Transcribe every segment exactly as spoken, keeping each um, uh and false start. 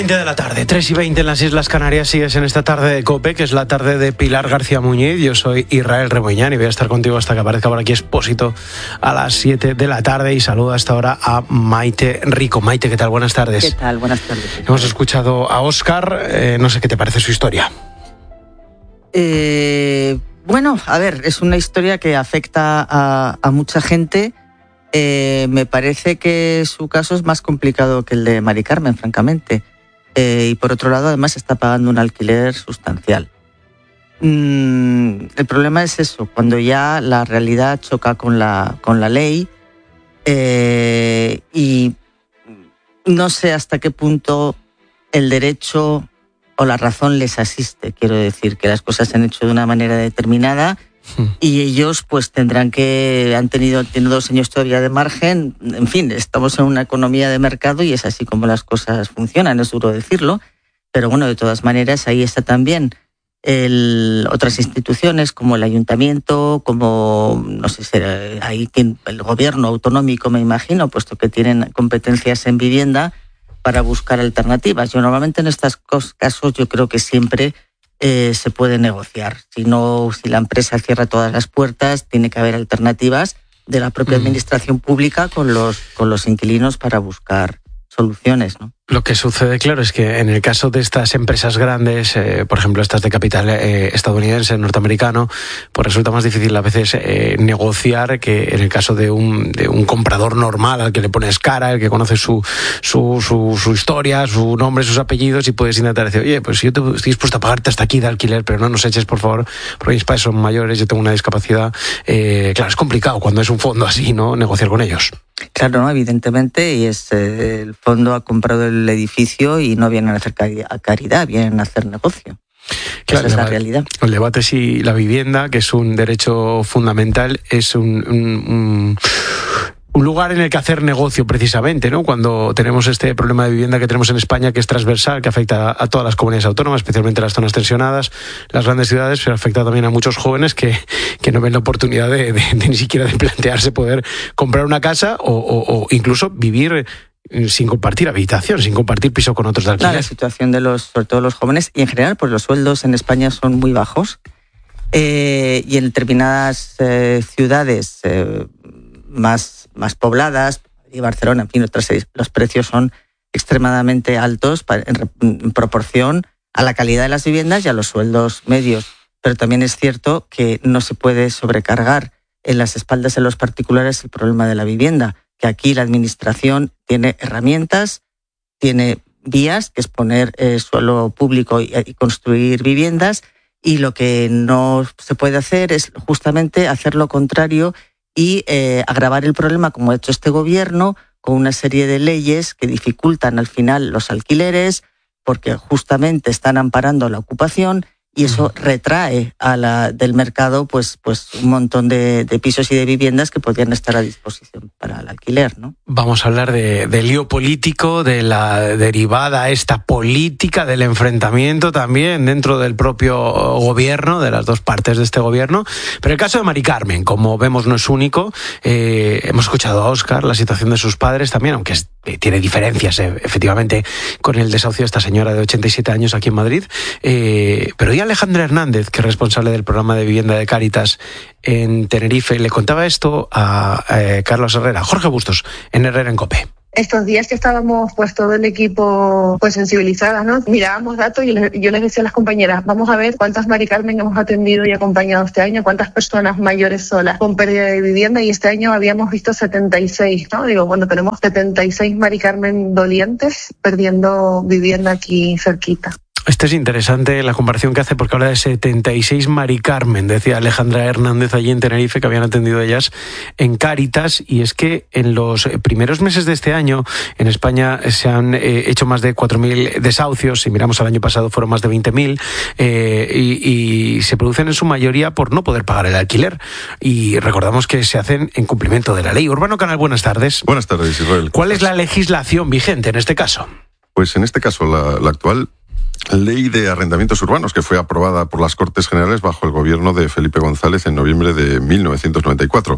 veinte de la tarde, tres y veinte en las Islas Canarias. Sigues en esta tarde de COPE, que es la tarde de Pilar García Muñiz. Yo soy Israel Remoñán y voy a estar contigo hasta que aparezca por aquí Expósito a las siete de la tarde. Y saludo hasta ahora a Maite Rico. Maite, ¿qué tal? Buenas tardes. ¿Qué tal? Buenas tardes. Hemos escuchado a Óscar. Eh, no sé qué te parece su historia. Eh, bueno, a ver, es una historia que afecta a, a mucha gente. Eh, me parece que su caso es más complicado que el de Mari Carmen, francamente. Eh, y por otro lado, además, está pagando un alquiler sustancial. Mm, el problema es eso, cuando ya la realidad choca con la, con la ley eh, y no sé hasta qué punto el derecho o la razón les asiste. Quiero decir que las cosas se han hecho de una manera determinada y ellos pues tendrán que, han tenido, tienen dos años todavía de margen. En fin, estamos en una economía de mercado y es así como las cosas funcionan, es duro decirlo, pero bueno, de todas maneras ahí está también el, otras instituciones como el ayuntamiento, como, no sé, será ahí el gobierno autonómico, me imagino, puesto que tienen competencias en vivienda para buscar alternativas. Yo normalmente en estos casos yo creo que siempre Eh, se puede negociar. Si no, si la empresa cierra todas las puertas, tiene que haber alternativas de la propia administración pública con los, con los inquilinos para buscar soluciones, ¿no? Lo que sucede, claro, es que en el caso de estas empresas grandes, eh, por ejemplo, estas de capital eh, estadounidense, norteamericano, pues resulta más difícil a veces eh, negociar que en el caso de un, de un comprador normal al que le pones cara, el que conoce su, su, su, su historia, su nombre, sus apellidos, y puedes intentar decir, oye, pues yo te, estoy dispuesto a pagarte hasta aquí de alquiler, pero no nos eches, por favor, porque mis padres son mayores, yo tengo una discapacidad. Eh, claro, es complicado cuando es un fondo así, ¿no?, negociar con ellos. Claro, no, evidentemente, y es eh, el fondo ha comprado el edificio y no vienen a hacer caridad, vienen a hacer negocio. Claro, esa es la realidad. El debate si la vivienda, que es un derecho fundamental, es un, un, un un lugar en el que hacer negocio precisamente, ¿no? Cuando tenemos este problema de vivienda que tenemos en España, que es transversal, que afecta a todas las comunidades autónomas, especialmente las zonas tensionadas, las grandes ciudades, pero afecta también a muchos jóvenes que, que no ven la oportunidad de, de, de ni siquiera de plantearse poder comprar una casa o, o, o incluso vivir sin compartir habitación, sin compartir piso con otros de alquiler. Claro, la situación de los, sobre todo los jóvenes, y en general, pues los sueldos en España son muy bajos, eh, y en determinadas eh, ciudades eh, más, más pobladas, y Barcelona, en fin, otras, los precios son extremadamente altos en, en proporción a la calidad de las viviendas y a los sueldos medios. Pero también es cierto que no se puede sobrecargar en las espaldas de los particulares el problema de la vivienda, que aquí la administración tiene herramientas, tiene vías, que es poner eh, suelo público y, y construir viviendas, y lo que no se puede hacer es justamente hacer lo contrario y eh, agravar el problema, como ha hecho este gobierno, con una serie de leyes que dificultan al final los alquileres, porque justamente están amparando la ocupación, y eso retrae a la, del mercado pues, pues un montón de, de pisos y de viviendas que podrían estar a disposición para el alquiler, ¿no? Vamos a hablar de, de lío político, de la derivada esta política, del enfrentamiento también dentro del propio gobierno, de las dos partes de este gobierno. Pero el caso de Mari Carmen, como vemos, no es único. Eh, hemos escuchado a Óscar, la situación de sus padres también, aunque es, eh, tiene diferencias eh, efectivamente con el desahucio de esta señora de ochenta y siete años aquí en Madrid. Eh, pero ya Alejandra Hernández, que es responsable del programa de vivienda de Cáritas en Tenerife, le contaba esto a eh, Carlos Herrera, Jorge Bustos, en Herrera en COPE. Estos días que estábamos pues todo el equipo pues sensibilizadas, ¿no? Mirábamos datos y les, yo les decía a las compañeras, vamos a ver cuántas Mari Carmen hemos atendido y acompañado este año, cuántas personas mayores solas con pérdida de vivienda, y este año habíamos visto setenta y seis, ¿no? Digo, bueno, tenemos setenta y seis Mari Carmen dolientes perdiendo vivienda aquí cerquita. Esto es interesante la comparación que hace, porque habla de setenta y seis Mari Carmen, decía Alejandra Hernández allí en Tenerife, que habían atendido ellas en Cáritas. Y es que en los primeros meses de este año en España se han eh, hecho más de cuatro mil desahucios. Si miramos al año pasado fueron más de veinte mil, eh, y, y se producen en su mayoría por no poder pagar el alquiler. Y recordamos que se hacen en cumplimiento de la ley. Urbano Canal, buenas tardes. Buenas tardes, Israel. ¿Cuál es la legislación vigente en este caso? Pues en este caso la, la actual Ley de Arrendamientos Urbanos, que fue aprobada por las Cortes Generales bajo el gobierno de Felipe González en noviembre de mil novecientos noventa y cuatro.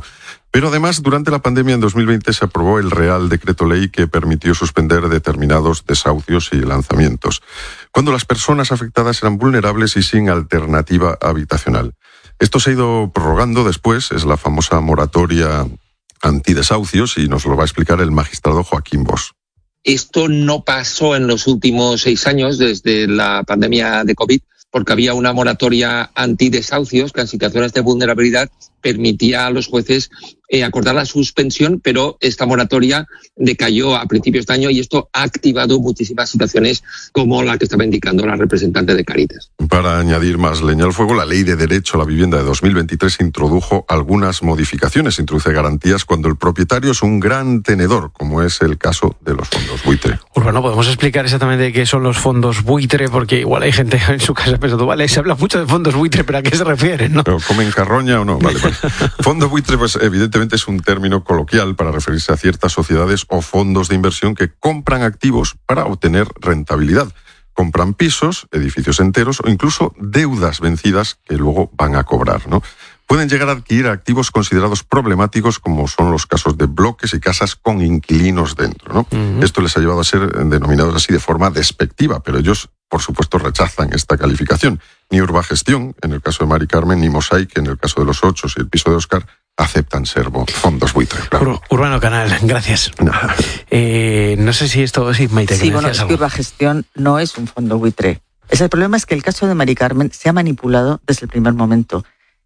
Pero además, durante la pandemia en dos mil veinte se aprobó el Real Decreto Ley que permitió suspender determinados desahucios y lanzamientos, cuando las personas afectadas eran vulnerables y sin alternativa habitacional. Esto se ha ido prorrogando después, es la famosa moratoria antidesahucios, y nos lo va a explicar el magistrado Joaquín Bosch. Esto no pasó en los últimos seis años desde la pandemia de COVID, porque había una moratoria antidesahucios que en situaciones de vulnerabilidad permitía a los jueces eh, acordar la suspensión, pero esta moratoria decayó a principios de año y esto ha activado muchísimas situaciones como la que estaba indicando la representante de Cáritas. Para añadir más leña al fuego, la Ley de Derecho a la Vivienda de dos mil veintitrés introdujo algunas modificaciones, introduce garantías cuando el propietario es un gran tenedor, como es el caso de los fondos buitre. Urbano, ¿podemos explicar exactamente qué son los fondos buitre? Porque igual hay gente en su casa pensando, vale, se habla mucho de fondos buitre, pero ¿a qué se refieren, no? ¿Pero comen carroña o no? Vale, vale. Fondo buitre, pues evidentemente es un término coloquial para referirse a ciertas sociedades o fondos de inversión que compran activos para obtener rentabilidad. Compran pisos, edificios enteros o incluso deudas vencidas que luego van a cobrar, ¿no? Pueden llegar a adquirir activos considerados problemáticos, como son los casos de bloques y casas con inquilinos dentro, ¿no? Uh-huh. Esto les ha llevado a ser denominados así de forma despectiva, pero ellos, por supuesto, rechazan esta calificación. Ni Urbagestión, en el caso de Mari Carmen, ni Mosaic, en el caso de los Ochos y el piso de Óscar, aceptan ser fondos buitre. Claro. Ur- Urbano Canal, gracias. No, eh, no sé si esto... Sí, Maite, sí, bueno, es que Urbagestión no es un fondo buitre. Es el problema es que el caso de Mari Carmen se ha manipulado desde el primer momento.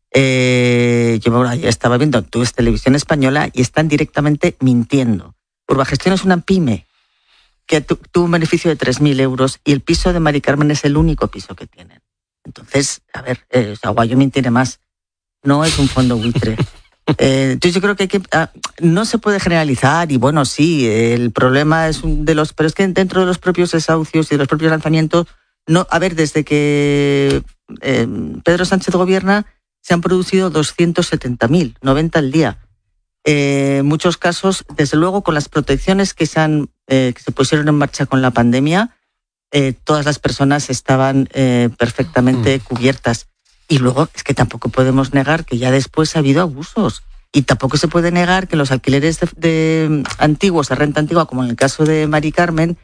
Eh, yo bueno, ya estaba viendo, tú es Televisión Española y están directamente mintiendo. Urbagestión es una pyme que tu, tuvo un beneficio de tres mil euros y el piso de Mari Carmen es el único piso que tienen. Entonces, a ver, eh, o sea, Wyoming tiene más. No es un fondo buitre. Eh, entonces yo creo que, hay que ah, no se puede generalizar y bueno, sí, el problema es un de los... Pero es que dentro de los propios desahucios y de los propios lanzamientos, no, a ver, desde que eh, Pedro Sánchez gobierna, se han producido doscientos setenta mil, noventa al día. Eh, en muchos casos, desde luego, con las protecciones que se, han, eh, que se pusieron en marcha con la pandemia, eh, todas las personas estaban eh, perfectamente cubiertas. Y luego es que tampoco podemos negar que ya después ha habido abusos. Y tampoco se puede negar que los alquileres de, de antiguos, de renta antigua, como en el caso de Mari Carmen,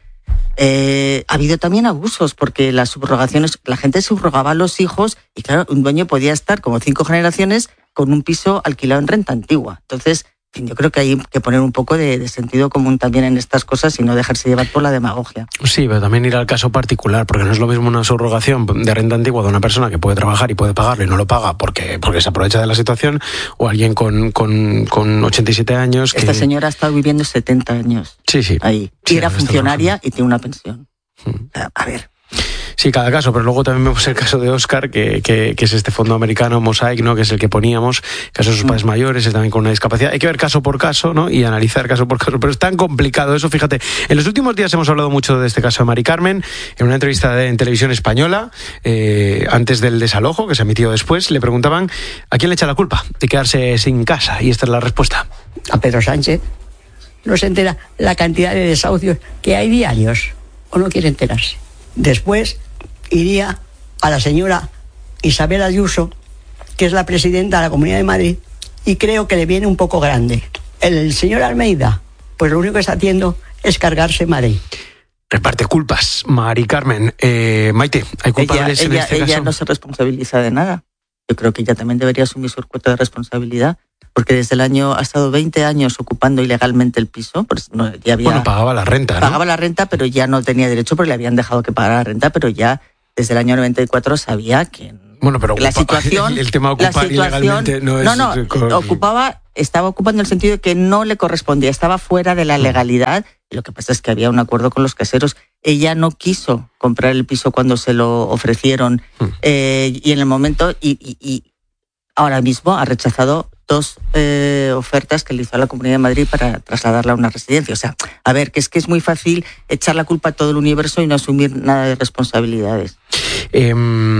Eh, ha habido también abusos, porque las subrogaciones, la gente subrogaba a los hijos y claro, un dueño podía estar como cinco generaciones con un piso alquilado en renta antigua. Entonces, en fin, yo creo que hay que poner un poco de, de sentido común también en estas cosas y no dejarse llevar por la demagogia. Sí, pero también ir al caso particular, porque no es lo mismo una subrogación de renta antigua de una persona que puede trabajar y puede pagarlo y no lo paga porque, porque se aprovecha de la situación, o alguien con, con, con ochenta y siete años. Que... Esta señora ha estado viviendo setenta años. Sí, sí. Ahí. Sí, y era funcionaria y tiene una pensión. Hmm. A ver. Sí, cada caso, pero luego también vemos el caso de Óscar, que, que, que es este fondo americano, Mosaic, ¿no? Que es el que poníamos, caso de sus padres mayores, es también con una discapacidad. Hay que ver caso por caso, ¿no? Y analizar caso por caso, pero es tan complicado eso, fíjate. En los últimos días hemos hablado mucho de este caso de Mari Carmen, en una entrevista de, en Televisión Española, eh, antes del desalojo, que se emitió después, le preguntaban a quién le echa la culpa de quedarse sin casa, y esta es la respuesta. A Pedro Sánchez. No se entera la cantidad de desahucios que hay diarios, o no quiere enterarse. Después iría a la señora Isabel Ayuso, que es la presidenta de la Comunidad de Madrid, y creo que le viene un poco grande. El señor Almeida, pues lo único que está haciendo es cargarse Madrid. Reparte culpas, Mari Carmen. Eh, Maite, ¿hay culpables ella, en ella, este ella caso? Ella no se responsabiliza de nada. Yo creo que ella también debería asumir su cuota de responsabilidad, porque desde el año ha estado veinte años ocupando ilegalmente el piso. Pues no, ya había, bueno, pagaba la renta, ¿no? Pagaba la renta, pero ya no tenía derecho porque le habían dejado que pagara la renta, pero ya desde el año noventa y cuatro sabía que... Bueno, pero la ocupa, situación, el tema de ocupar la situación, ilegalmente no es... No, no, ocupaba, estaba ocupando en el sentido de que no le correspondía, estaba fuera de la legalidad. Y lo que pasa es que había un acuerdo con los caseros. Ella no quiso comprar el piso cuando se lo ofrecieron. Hmm. Eh, y en el momento... Y, y, y ahora mismo ha rechazado dos eh, ofertas que le hizo a la Comunidad de Madrid para trasladarla a una residencia. O sea, a ver, que es que es muy fácil echar la culpa a todo el universo y no asumir nada de responsabilidades. Eh,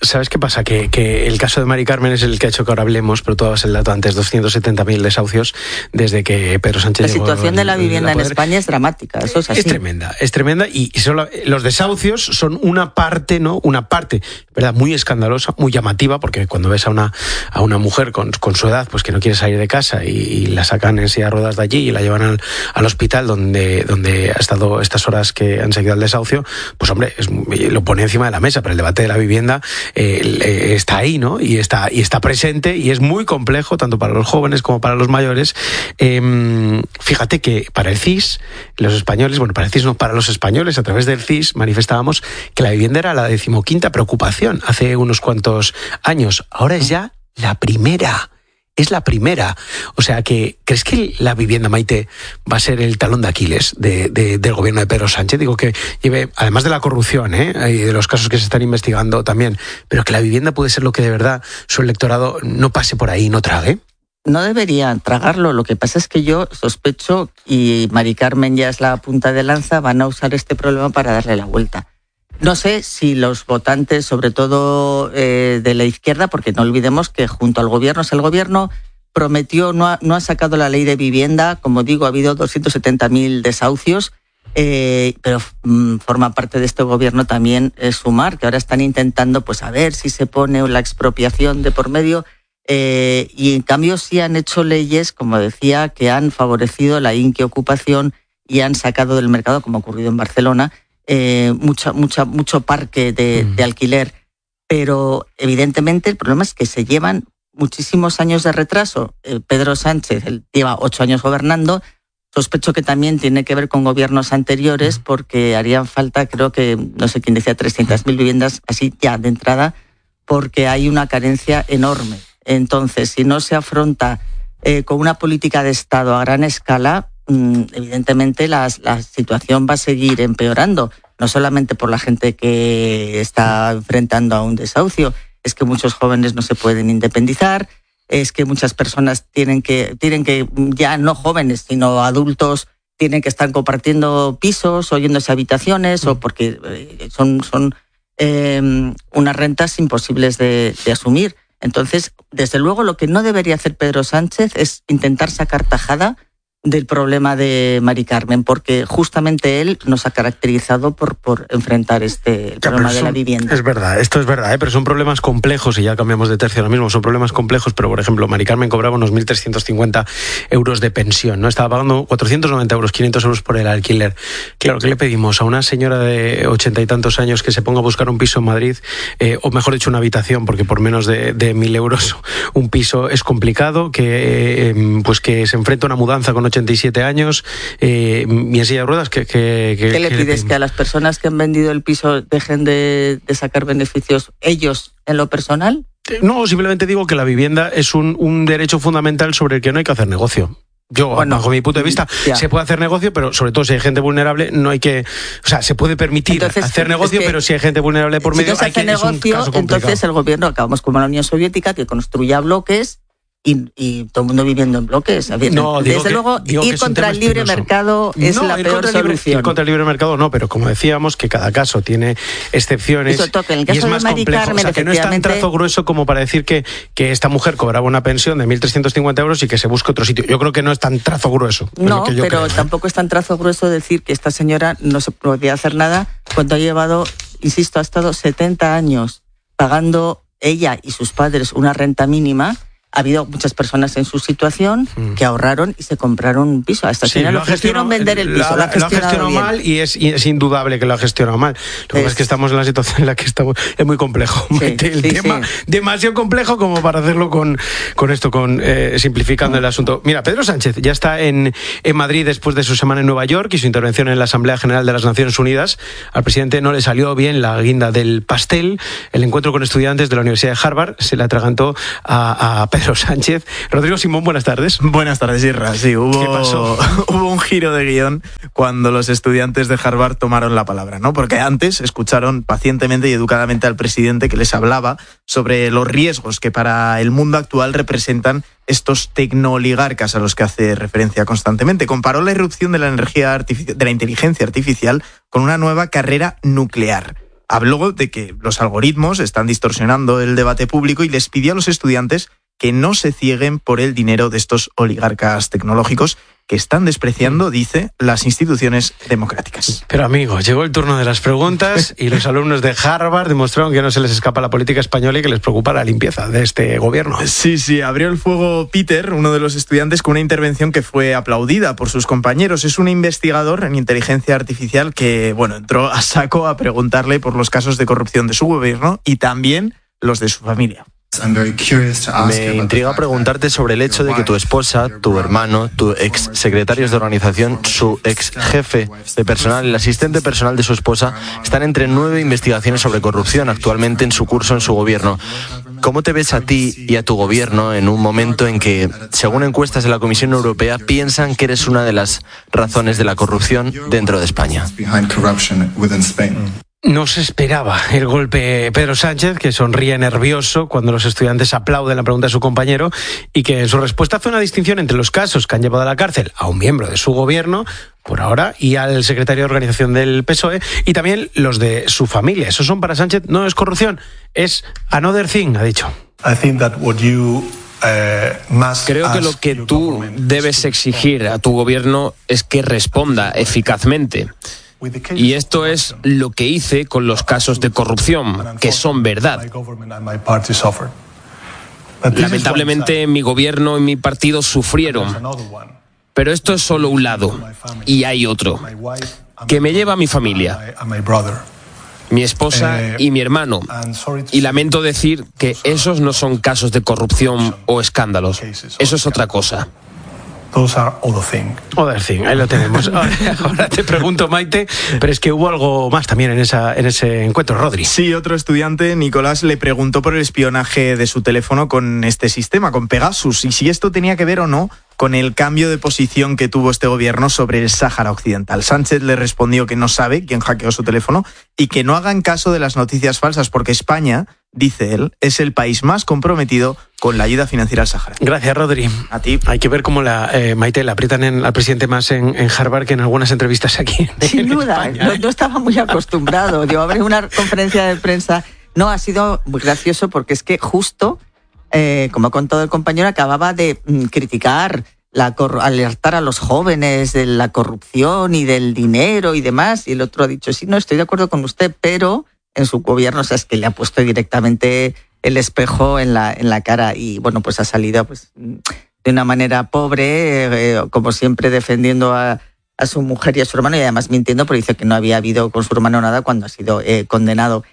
¿Sabes qué pasa? Que, que el caso de Mari Carmen es el que ha hecho que ahora hablemos, pero tú dabas el dato antes, doscientos setenta mil desahucios desde que Pedro Sánchez La llegó situación de la al- vivienda al en poder. España es dramática, eso es así. Es tremenda, es tremenda y, y solo, los desahucios son una parte, ¿no? Una parte, ¿verdad? Muy escandalosa, muy llamativa, porque cuando ves a una, a una mujer con, con su edad, pues que no quiere salir de casa y, y la sacan en silla de ruedas de allí y la llevan al, al hospital donde, donde ha estado estas horas que han seguido el desahucio, pues hombre, es, lo pone encima de la mesa, pero el debate de la vivienda eh, está ahí, ¿no? Y está, y está presente y es muy complejo, tanto para los jóvenes como para los mayores. Eh, fíjate que para el C I S, los españoles, bueno, para el C I S no, para los españoles, a través del C I S manifestábamos que la vivienda era la decimoquinta preocupación hace unos cuantos años. Ahora es ya la primera. Es la primera. O sea que, ¿crees que la vivienda, Maite, va a ser el talón de Aquiles de, de, del gobierno de Pedro Sánchez? Digo que lleve, además de la corrupción, ¿eh? y de los casos que se están investigando también, pero que la vivienda puede ser lo que de verdad su electorado no pase por ahí y no trague. No deberían tragarlo, lo que pasa es que yo sospecho, y Mari Carmen ya es la punta de lanza, van a usar este problema para darle la vuelta. No sé si los votantes, sobre todo eh, de la izquierda, porque no olvidemos que junto al gobierno, o sea, el gobierno prometió, no ha, no ha sacado la ley de vivienda, como digo, ha habido doscientos setenta mil desahucios, eh, pero mm, forma parte de este gobierno también eh, Sumar, que ahora están intentando, pues a ver si se pone la expropiación de por medio, eh, y en cambio sí han hecho leyes, como decía, que han favorecido la inquiocupación y han sacado del mercado, como ha ocurrido en Barcelona, Eh, mucha, mucha, mucho parque de, de alquiler, pero evidentemente el problema es que se llevan muchísimos años de retraso. Eh, Pedro Sánchez él lleva ocho años gobernando, sospecho que también tiene que ver con gobiernos anteriores porque harían falta, creo que, no sé quién decía, trescientas mil viviendas así ya de entrada, porque hay una carencia enorme. Entonces, si no se afronta eh, con una política de Estado a gran escala, evidentemente la, la situación va a seguir empeorando, no solamente por la gente que está enfrentando a un desahucio, es que muchos jóvenes no se pueden independizar, es que muchas personas tienen que, tienen que ya no jóvenes, sino adultos, tienen que estar compartiendo pisos o yéndose a habitaciones, o porque son, son eh, unas rentas imposibles de, de asumir. Entonces, desde luego, lo que no debería hacer Pedro Sánchez es intentar sacar tajada del problema de Mari Carmen, porque justamente él nos ha caracterizado por, por enfrentar este el Ya, problema son, de la vivienda. Es verdad, esto es verdad, ¿eh? Pero son problemas complejos, y ya cambiamos de tercio ahora mismo, son problemas complejos, pero por ejemplo, Mari Carmen cobraba unos mil trescientos cincuenta euros de pensión, ¿no? Estaba pagando cuatrocientos noventa euros, quinientos euros por el alquiler. Claro, ¿qué le pedimos a una señora de ochenta y tantos años que se ponga a buscar un piso en Madrid, eh, o mejor dicho, una habitación, porque por menos de, de mil euros un piso es complicado, que eh, pues que se enfrenta a una mudanza con ochenta y siete años eh, y en silla de ruedas? ¿Qué, qué, qué, ¿Qué le qué pides? le ¿Que a las personas que han vendido el piso dejen de, de sacar beneficios ellos en lo personal? No, simplemente digo que la vivienda es un, un derecho fundamental sobre el que no hay que hacer negocio. Yo, bueno, bajo mi punto de vista, ya. se puede hacer negocio, pero sobre todo si hay gente vulnerable, no hay que... O sea, se puede permitir entonces, hacer negocio, es que, pero si hay gente vulnerable por medio, si no se hay hace que... negocio, es un entonces el gobierno, acabamos como la Unión Soviética, que construía bloques y, y todo el mundo viviendo en bloques. No, Desde que, luego, ir contra el libre espinoso. mercado es no, la peor solución. Ir contra el libre mercado no, pero como decíamos, que cada caso tiene excepciones y, en el caso y es de más Mari complejo. Carmen, o sea, que no es tan trazo grueso como para decir que, que esta mujer cobraba una pensión de mil trescientos cincuenta euros y que se busque otro sitio. Yo creo que no es tan trazo grueso. No, es pero creo, tampoco ¿eh? es tan trazo grueso decir que esta señora no se podía hacer nada cuando ha llevado, insisto, ha estado setenta años pagando ella y sus padres una renta mínima. Ha habido muchas personas en su situación que ahorraron y se compraron un piso. A esta sí, señora le ofrecieron vender el piso. La, la, lo ha gestionado mal y es, y es indudable que lo ha gestionado mal. Lo que pasa es que estamos en la situación en la que estamos. Es muy complejo. Sí, el sí, tema sí. demasiado complejo como para hacerlo con, con esto, con eh, simplificando el asunto. Mira, Pedro Sánchez ya está en, en Madrid después de su semana en Nueva York y su intervención en la Asamblea General de las Naciones Unidas. Al presidente no le salió bien la guinda del pastel. El encuentro con estudiantes de la Universidad de Harvard se le atragantó a, a Pedro Sánchez. Rodrigo Simón, buenas tardes. Buenas tardes, Irra. Sí, hubo, ¿Qué pasó? hubo un giro de guión cuando los estudiantes de Harvard tomaron la palabra, ¿no? Porque antes escucharon pacientemente y educadamente al presidente que les hablaba sobre los riesgos que para el mundo actual representan estos tecnooligarcas a los que hace referencia constantemente. Comparó la irrupción de la energía artificial, de la inteligencia artificial con una nueva carrera nuclear. Habló de que los algoritmos están distorsionando el debate público y les pidió a los estudiantes que no se cieguen por el dinero de estos oligarcas tecnológicos que están despreciando, dice, las instituciones democráticas. Pero amigos, llegó el turno de las preguntas y los alumnos de Harvard demostraron que no se les escapa la política española y que les preocupa la limpieza de este gobierno. Sí, sí, abrió el fuego Peter, uno de los estudiantes, con una intervención que fue aplaudida por sus compañeros. Es un investigador en inteligencia artificial que, bueno, entró a saco a preguntarle por los casos de corrupción de su gobierno y también los de su familia. Me intriga preguntarte sobre el hecho de que tu esposa, tu hermano, tu ex secretarios de organización, su ex jefe de personal, el asistente personal de su esposa, están entre nueve investigaciones sobre corrupción actualmente en su curso en su gobierno. ¿Cómo te ves a ti y a tu gobierno en un momento en que, según encuestas de la Comisión Europea, piensan que eres una de las razones de la corrupción dentro de España? No se esperaba el golpe Pedro Sánchez, que sonríe nervioso cuando los estudiantes aplauden la pregunta de su compañero y que en su respuesta hace una distinción entre los casos que han llevado a la cárcel a un miembro de su gobierno, por ahora, y al secretario de organización del P S O E, y también los de su familia. Esos son para Sánchez, no es corrupción, es another thing, ha dicho. I think that what you Creo que lo que tú debes exigir a tu gobierno es que responda eficazmente. Y esto es lo que hice con los casos de corrupción, que son verdad. Lamentablemente, mi gobierno y mi partido sufrieron. Pero esto es solo un lado, y hay otro, que me lleva a mi familia, mi esposa y mi hermano. Y lamento decir que esos no son casos de corrupción o escándalos. Eso es otra cosa. Those are other thing. Other thing, ahí lo tenemos. Ahora, ahora te pregunto, Maite, pero es que hubo algo más también en, esa, en ese encuentro, Rodri. Sí, otro estudiante, Nicolás, le preguntó por el espionaje de su teléfono con este sistema, con Pegasus, y si esto tenía que ver o no con el cambio de posición que tuvo este gobierno sobre el Sáhara Occidental. Sánchez le respondió que no sabe quién hackeó su teléfono y que no hagan caso de las noticias falsas, porque España, dice él, es el país más comprometido con la ayuda financiera al Sáhara. Gracias, Rodri. A ti. Hay que ver cómo la eh, Maite le aprietan en, al presidente más en, en Harvard que en algunas entrevistas aquí. Sin en duda, España, no, ¿eh? no estaba muy acostumbrado. Yo abrí una conferencia de prensa. No, ha sido muy gracioso porque es que justo, eh, como ha contado el compañero, acababa de mm, criticar, la cor- alertar a los jóvenes de la corrupción y del dinero y demás. Y el otro ha dicho, sí, no, estoy de acuerdo con usted, pero en su gobierno, o sea, es que le ha puesto directamente el espejo en la, en la cara y, bueno, pues ha salido pues de una manera pobre, eh, como siempre defendiendo a, a su mujer y a su hermano y además mintiendo porque dice que no había habido con su hermano nada cuando ha sido eh, condenado.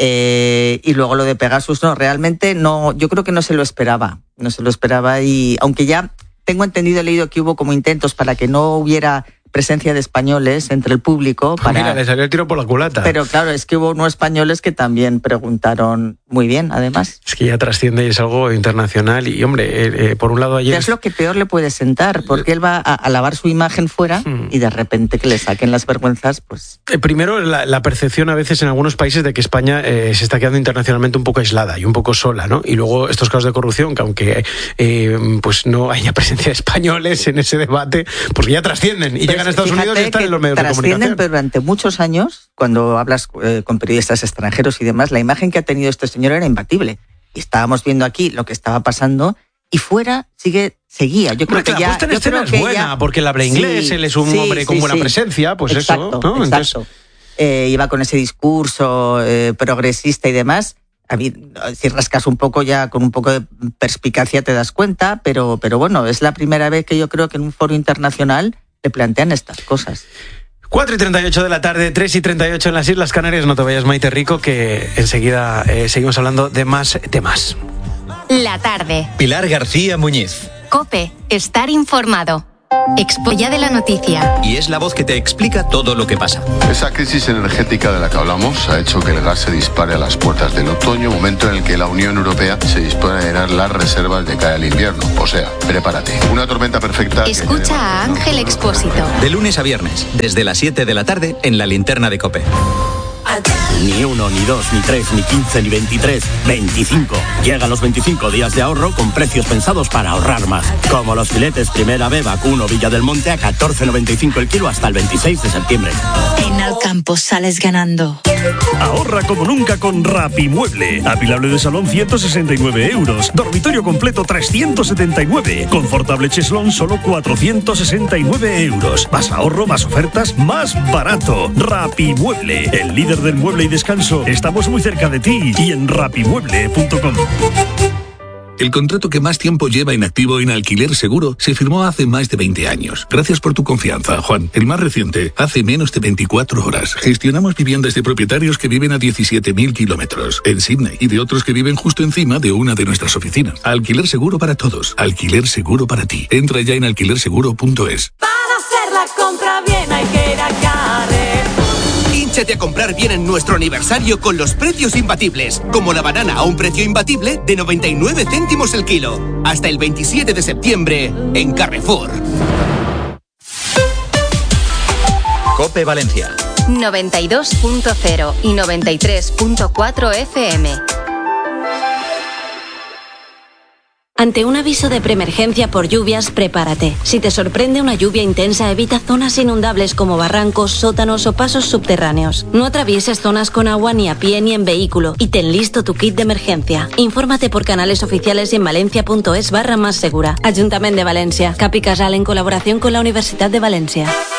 Eh, y luego lo de Pegasus, no, realmente no, yo creo que no se lo esperaba, no se lo esperaba y aunque ya tengo entendido, he leído que hubo como intentos para que no hubiera presencia de españoles entre el público. Para... Mira, le salió el tiro por la culata. Pero claro, es que hubo unos españoles que también preguntaron muy bien, además. Es que ya trasciende y es algo internacional. Y, hombre, eh, eh, por un lado ayer... Es lo que peor le puede sentar, porque él va a, a lavar su imagen fuera hmm. y de repente que le saquen las vergüenzas, pues... Eh, primero, la, la percepción a veces en algunos países de que España eh, se está quedando internacionalmente un poco aislada y un poco sola, ¿no? Y luego estos casos de corrupción, que aunque eh, pues no haya presencia de españoles en ese debate, pues ya trascienden y llegan a Estados Unidos y están en los medios de comunicación. Pero durante muchos años, cuando hablas eh, con periodistas extranjeros y demás, la imagen que ha tenido este señor era imbatible. Y estábamos viendo aquí lo que estaba pasando y fuera sigue seguía. Yo creo bueno, que, que ya... La puesta en escena es buena, ya, porque él habla inglés, sí, él es un sí, hombre con sí, buena sí. presencia, pues exacto, eso, ¿no? Exacto. Entonces... Eh, iba con ese discurso eh, progresista y demás. A mí, si rascas un poco ya con un poco de perspicacia te das cuenta, pero, pero bueno, es la primera vez que yo creo que en un foro internacional le plantean estas cosas. cuatro y treinta y ocho de la tarde, tres y treinta y ocho en las Islas Canarias. No te vayas, Maite Rico, que enseguida eh, seguimos hablando de más temas. La tarde. Pilar García Muñiz. COPE. Estar informado. Expo ya de la noticia. Y es la voz que te explica todo lo que pasa. Esa crisis energética de la que hablamos ha hecho que el gas se dispare a las puertas del otoño, momento en el que la Unión Europea se dispone a llenar las reservas de cara al invierno. O sea, prepárate. Una tormenta perfecta. Escucha a Ángel Expósito. De lunes a viernes, desde las siete de la tarde, en la linterna de COPE. Ni uno, ni dos, ni tres, ni quince, ni veintitrés, veinticinco. Llegan los veinticinco días de ahorro con precios pensados para ahorrar más. Como los filetes Primera B Vacuno Villa del Monte a catorce noventa y cinco el kilo hasta el veintiséis de septiembre. En Alcalá campo sales ganando. Ahorra como nunca con Rapimueble. Apilable de salón ciento sesenta y nueve euros. Dormitorio completo trescientos setenta y nueve. Confortable cheslón solo cuatrocientos sesenta y nueve euros. Más ahorro, más ofertas, más barato. Rapimueble, el líder del mueble y descanso. Estamos muy cerca de ti y en rapimueble punto com. El contrato que más tiempo lleva inactivo en Alquiler Seguro se firmó hace más de veinte años. Gracias por tu confianza, Juan. El más reciente, hace menos de veinticuatro horas. Gestionamos viviendas de propietarios que viven a diecisiete mil kilómetros en Sydney y de otros que viven justo encima de una de nuestras oficinas. Alquiler Seguro para todos. Alquiler Seguro para ti. Entra ya en alquiler seguro punto es. Para hacer la compra bien hay que ir a Carrer. Hínchate a comprar bien en nuestro aniversario con los precios imbatibles, como la banana a un precio imbatible de noventa y nueve céntimos el kilo. Hasta el veintisiete de septiembre en Carrefour. COPE Valencia. noventa y dos punto cero y noventa y tres punto cuatro F M. Ante un aviso de preemergencia por lluvias, prepárate. Si te sorprende una lluvia intensa, evita zonas inundables como barrancos, sótanos o pasos subterráneos. No atravieses zonas con agua ni a pie ni en vehículo y ten listo tu kit de emergencia. Infórmate por canales oficiales y en valencia punto es barra más segura. Ayuntamiento de Valencia. Capi Casal en colaboración con la Universidad de Valencia.